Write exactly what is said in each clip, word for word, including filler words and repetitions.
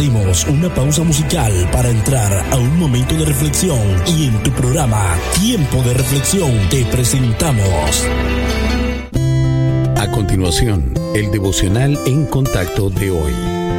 Hacemos una pausa musical para entrar a un momento de reflexión y en tu programa Tiempo de Reflexión te presentamos. A continuación, el devocional en contacto de hoy.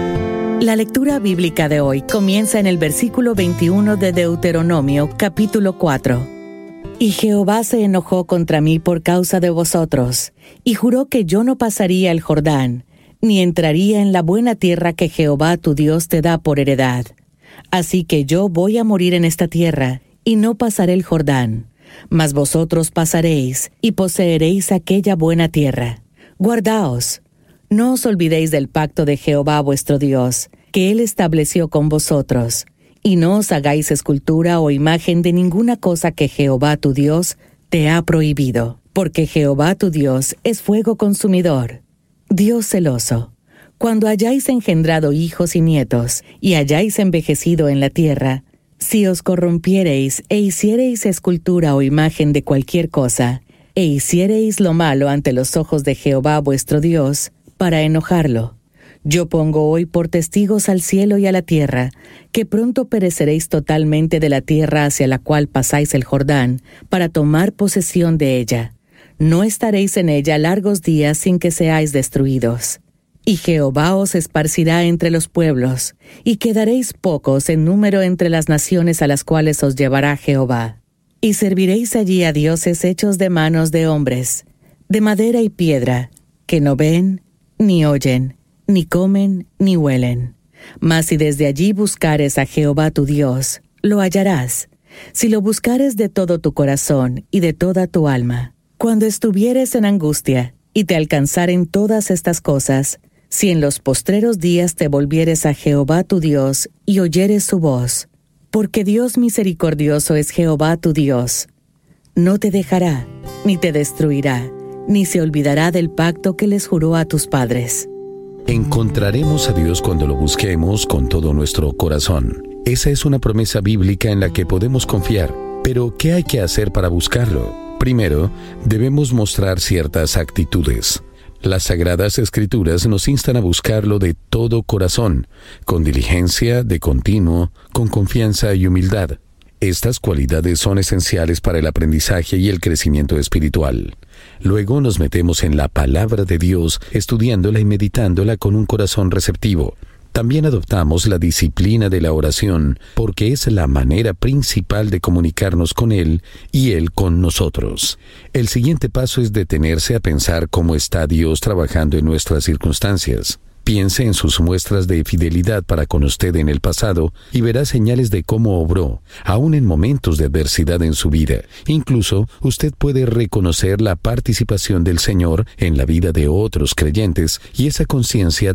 La lectura bíblica de hoy comienza en el versículo veintiuno de Deuteronomio, capítulo cuatro. Y Jehová se enojó contra mí por causa de vosotros, y juró que yo no pasaría el Jordán, ni entraría en la buena tierra que Jehová tu Dios te da por heredad. Así que yo voy a morir en esta tierra, y no pasaré el Jordán. Mas vosotros pasaréis, y poseeréis aquella buena tierra. Guardaos, no os olvidéis del pacto de Jehová vuestro Dios, que Él estableció con vosotros, y no os hagáis escultura o imagen de ninguna cosa que Jehová tu Dios te ha prohibido, porque Jehová tu Dios es fuego consumidor, Dios celoso. Cuando hayáis engendrado hijos y nietos, y hayáis envejecido en la tierra, si os corrompiereis e hiciereis escultura o imagen de cualquier cosa, e hiciereis lo malo ante los ojos de Jehová vuestro Dios, para enojarlo, yo pongo hoy por testigos al cielo y a la tierra, que pronto pereceréis totalmente de la tierra hacia la cual pasáis el Jordán, para tomar posesión de ella. No estaréis en ella largos días sin que seáis destruidos. Y Jehová os esparcirá entre los pueblos, y quedaréis pocos en número entre las naciones a las cuales os llevará Jehová. Y serviréis allí a dioses hechos de manos de hombres, de madera y piedra, que no ven, ni oyen, ni comen, ni huelen. Mas si desde allí buscares a Jehová tu Dios, lo hallarás, si lo buscares de todo tu corazón y de toda tu alma. Cuando estuvieres en angustia, y te alcanzaren todas estas cosas, si en los postreros días te volvieres a Jehová tu Dios, y oyeres su voz, porque Dios misericordioso es Jehová tu Dios, no te dejará, ni te destruirá, ni se olvidará del pacto que les juró a tus padres. Encontraremos a Dios cuando lo busquemos con todo nuestro corazón. Esa es una promesa bíblica en la que podemos confiar. Pero, ¿qué hay que hacer para buscarlo? Primero, debemos mostrar ciertas actitudes. Las Sagradas Escrituras nos instan a buscarlo de todo corazón, con diligencia, de continuo, con confianza y humildad. Estas cualidades son esenciales para el aprendizaje y el crecimiento espiritual. Luego nos metemos en la palabra de Dios, estudiándola y meditándola con un corazón receptivo. También adoptamos la disciplina de la oración, porque es la manera principal de comunicarnos con Él y Él con nosotros. El siguiente paso es detenerse a pensar cómo está Dios trabajando en nuestras circunstancias. Piense en sus muestras de fidelidad para con usted en el pasado y verá señales de cómo obró, aún en momentos de adversidad en su vida. Incluso, usted puede reconocer la participación del Señor en la vida de otros creyentes, y esa conciencia